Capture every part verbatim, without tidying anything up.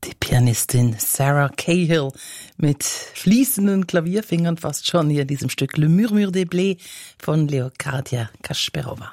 Die Pianistin Sarah Cahill mit fließenden Klavierfingern fast schon hier in diesem Stück Le Murmure des Blés von Leocadia Kasperova.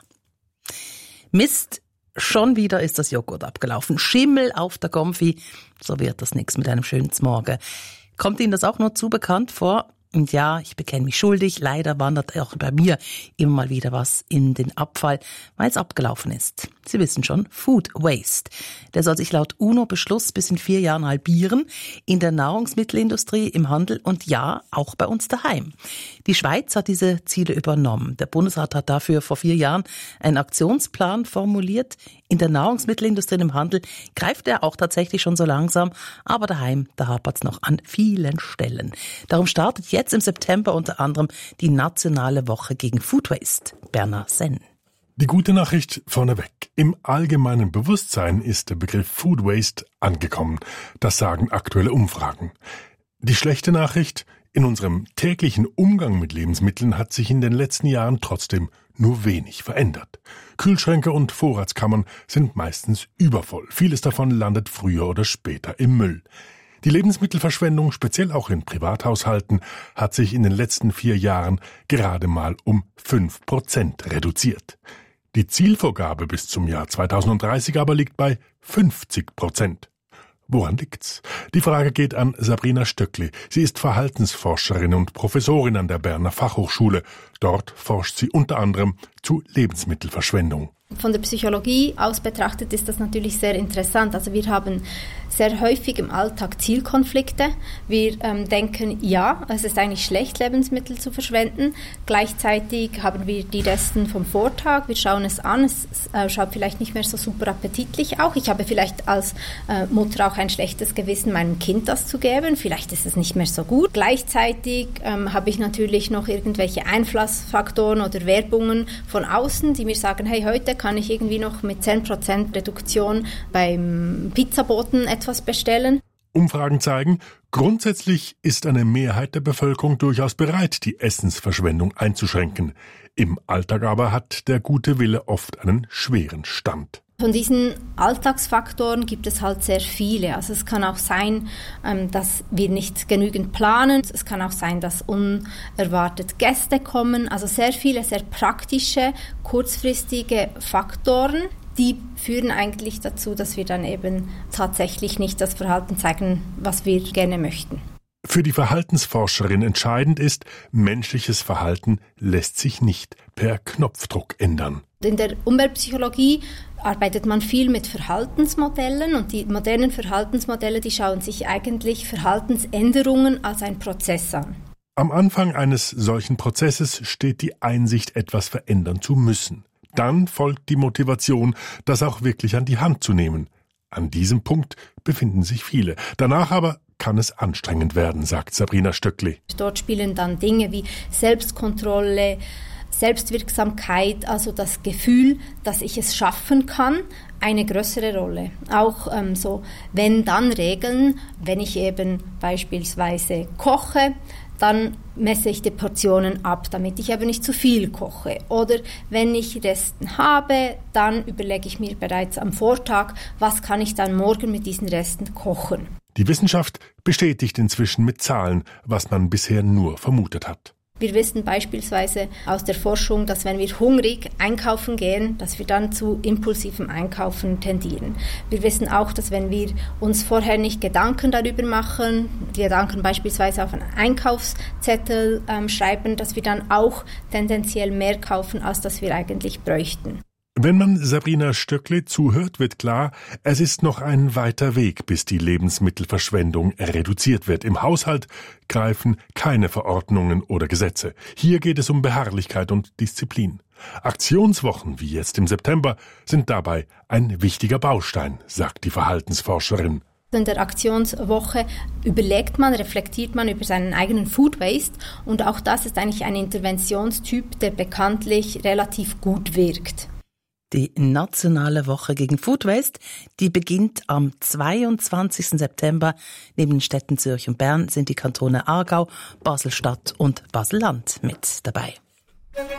Mist, schon wieder ist das Joghurt abgelaufen. Schimmel auf der Konfi, so wird das nichts mit einem schönen Morgen. Kommt Ihnen das auch nur zu bekannt vor? Und ja, ich bekenne mich schuldig. Leider wandert auch bei mir immer mal wieder was in den Abfall, weil es abgelaufen ist. Sie wissen schon, Food Waste. Der soll sich laut UNO-Beschluss bis in vier Jahren halbieren. In der Nahrungsmittelindustrie, im Handel und ja, auch bei uns daheim. Die Schweiz hat diese Ziele übernommen. Der Bundesrat hat dafür vor vier Jahren einen Aktionsplan formuliert. In der Nahrungsmittelindustrie und im Handel greift er auch tatsächlich schon so langsam. Aber daheim, da hapert es noch an vielen Stellen. Darum startet jetzt im September unter anderem die nationale Woche gegen Food Waste. Bernhard Senn. Die gute Nachricht vorneweg. Im allgemeinen Bewusstsein ist der Begriff Food Waste angekommen. Das sagen aktuelle Umfragen. Die schlechte Nachricht: In unserem täglichen Umgang mit Lebensmitteln hat sich in den letzten Jahren trotzdem nur wenig verändert. Kühlschränke und Vorratskammern sind meistens übervoll. Vieles davon landet früher oder später im Müll. Die Lebensmittelverschwendung, speziell auch in Privathaushalten, hat sich in den letzten vier Jahren gerade mal um fünf Prozent reduziert. Die Zielvorgabe bis zum Jahr zweitausenddreißig aber liegt bei fünfzig Prozent. Woran liegt's? Die Frage geht an Sabrina Stöckli. Sie ist Verhaltensforscherin und Professorin an der Berner Fachhochschule. Dort forscht sie unter anderem zu Lebensmittelverschwendung. Von der Psychologie aus betrachtet ist das natürlich sehr interessant. Also wir haben sehr häufig im Alltag Zielkonflikte. Wir ähm, denken, ja, es ist eigentlich schlecht, Lebensmittel zu verschwenden. Gleichzeitig haben wir die Resten vom Vortag. Wir schauen es an. Es äh, schaut vielleicht nicht mehr so super appetitlich auch. Ich habe vielleicht als äh, Mutter auch ein schlechtes Gewissen, meinem Kind das zu geben. Vielleicht ist es nicht mehr so gut. Gleichzeitig ähm, habe ich natürlich noch irgendwelche Einflussfaktoren oder Werbungen von außen, die mir sagen, hey, heute kann ich irgendwie noch mit zehn Prozent Reduktion beim Pizzaboten etwas bestellen. Umfragen zeigen, grundsätzlich ist eine Mehrheit der Bevölkerung durchaus bereit, die Essensverschwendung einzuschränken. Im Alltag aber hat der gute Wille oft einen schweren Stand. Von diesen Alltagsfaktoren gibt es halt sehr viele. Also es kann auch sein, dass wir nicht genügend planen. Es kann auch sein, dass unerwartet Gäste kommen. Also sehr viele, sehr praktische, kurzfristige Faktoren, die führen eigentlich dazu, dass wir dann eben tatsächlich nicht das Verhalten zeigen, was wir gerne möchten. Für die Verhaltensforscherin entscheidend ist, menschliches Verhalten lässt sich nicht per Knopfdruck ändern. In der Umweltpsychologie arbeitet man viel mit Verhaltensmodellen und die modernen Verhaltensmodelle, die schauen sich eigentlich Verhaltensänderungen als ein Prozess an. Am Anfang eines solchen Prozesses steht die Einsicht, etwas verändern zu müssen. Dann folgt die Motivation, das auch wirklich an die Hand zu nehmen. An diesem Punkt befinden sich viele. Danach aber kann es anstrengend werden, sagt Sabrina Stöckli. Dort spielen dann Dinge wie Selbstkontrolle, Selbstwirksamkeit, also das Gefühl, dass ich es schaffen kann, eine größere Rolle. Auch ähm, so Wenn-Dann-Regeln, wenn ich eben beispielsweise koche, dann messe ich die Portionen ab, damit ich aber nicht zu viel koche. Oder wenn ich Resten habe, dann überlege ich mir bereits am Vortag, was kann ich dann morgen mit diesen Resten kochen. Die Wissenschaft bestätigt inzwischen mit Zahlen, was man bisher nur vermutet hat. Wir wissen beispielsweise aus der Forschung, dass wenn wir hungrig einkaufen gehen, dass wir dann zu impulsivem Einkaufen tendieren. Wir wissen auch, dass wenn wir uns vorher nicht Gedanken darüber machen, die Gedanken beispielsweise auf einen Einkaufszettel ähm, schreiben, dass wir dann auch tendenziell mehr kaufen, als dass wir eigentlich bräuchten. Wenn man Sabrina Stöckli zuhört, wird klar, es ist noch ein weiter Weg, bis die Lebensmittelverschwendung reduziert wird. Im Haushalt greifen keine Verordnungen oder Gesetze. Hier geht es um Beharrlichkeit und Disziplin. Aktionswochen, wie jetzt im September, sind dabei ein wichtiger Baustein, sagt die Verhaltensforscherin. In der Aktionswoche überlegt man, reflektiert man über seinen eigenen Food Waste und auch das ist eigentlich ein Interventionstyp, der bekanntlich relativ gut wirkt. Die nationale Woche gegen Food Waste, die beginnt am zweiundzwanzigsten September. Neben den Städten Zürich und Bern sind die Kantone Aargau, Basel-Stadt und Basel-Land mit dabei.